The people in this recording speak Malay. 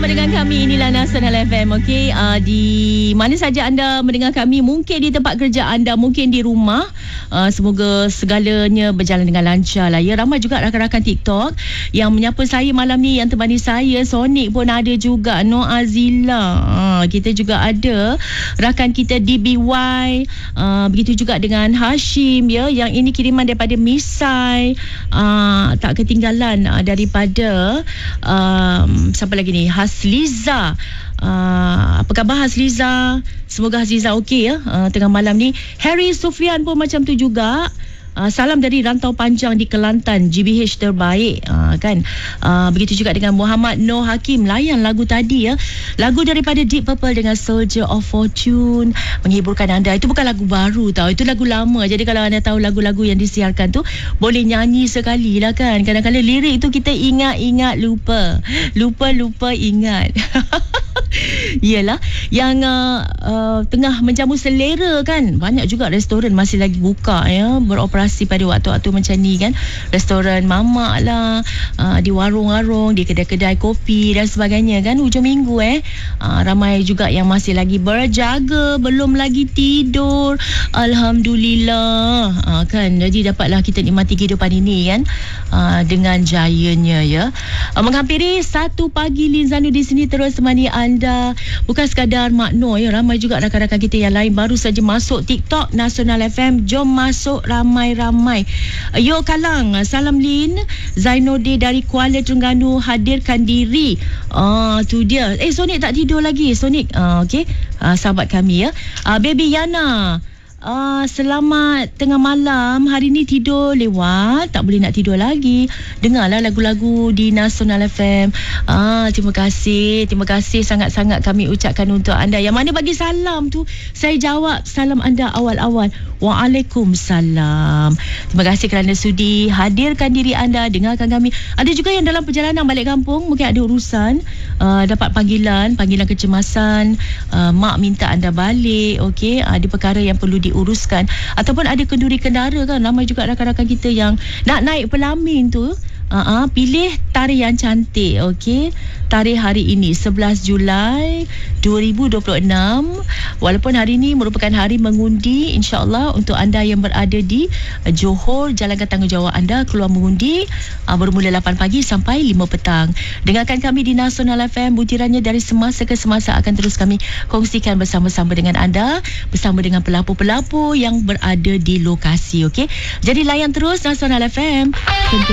bersama dengan kami. Inilah Nasional FM. Okey, di mana saja anda mendengar kami, mungkin di tempat kerja anda, mungkin di rumah. Semoga segalanya berjalan dengan lancar lah ya. Ramai juga rakan-rakan TikTok yang menyapa saya malam ni, yang temani saya. Sonic pun ada juga, Noh Azila. Kita juga ada rakan kita DBY. Begitu juga dengan Hashim ya, yang ini kiriman daripada Misai. Tak ketinggalan daripada siapa lagi ni, Hasliza. Apa khabar Hasliza? Semoga Hasliza okey ya tengah malam ni. Harry Sufian pun macam tu juga. Salam dari Rantau Panjang di Kelantan, GBH terbaik kan. Begitu juga dengan Muhammad Noh Hakim. Layan lagu tadi ya, lagu daripada Deep Purple dengan Soldier of Fortune, menghiburkan anda. Itu bukan lagu baru tau, itu lagu lama. Jadi kalau anda tahu lagu-lagu yang disiarkan tu, boleh nyanyi sekali lah kan. Kadang-kadang lirik tu kita ingat-ingat lupa, lupa-lupa ingat. Yelah, yang tengah menjamu selera kan. Banyak juga restoran masih lagi buka ya, beroperasi pada waktu-waktu macam ni kan. Restoran mamak lah, di warung-warung, di kedai-kedai kopi dan sebagainya kan. Hujung minggu ramai juga yang masih lagi berjaga, belum lagi tidur. Alhamdulillah kan. Jadi dapatlah kita nikmati kehidupan ini kan dengan jayanya ya. Menghampiri 1 pagi, Lin Zanu di sini terus temani anda. Bukan sekadar Mak Noh ya, ramai juga rakan-rakan kita yang lain baru saja masuk TikTok Nasional FM. Jom masuk ramai-ramai. Yo Kalang, salam Lin. Zainode dari Kuala Terengganu hadirkan diri. Tu dia. Sonic tak tidur lagi Sonic. Okey, sahabat kami ya. Baby Yana, selamat tengah malam. Hari ni tidur lewat, tak boleh nak tidur lagi. Dengarlah lagu-lagu di Nasional FM. Terima kasih sangat-sangat kami ucapkan untuk anda. Yang mana bagi salam tu, saya jawab salam anda awal-awal. Waalaikumsalam. Terima kasih kerana sudi hadirkan diri anda, dengarkan kami. Ada juga yang dalam perjalanan balik kampung, mungkin ada urusan, dapat panggilan kecemasan, mak minta anda balik. Okey, ada perkara yang perlu diuruskan, ataupun ada kenduri kendara kan. Ramai juga rakan-rakan kita yang nak naik Pelamin tu. Pilih tarikh yang cantik. Okey, tarikh hari ini 11 Julai 2026. Walaupun hari ini merupakan hari mengundi, insya-Allah untuk anda yang berada di Johor, jalankan tanggungjawab anda keluar mengundi bermula 8 pagi sampai 5 petang. Dengarkan kami di Nasional FM. Butirannya dari semasa ke semasa akan terus kami kongsikan bersama-sama dengan anda, bersama dengan pelapor-pelapor yang berada di lokasi. Okey, jadi layan terus Nasional FM.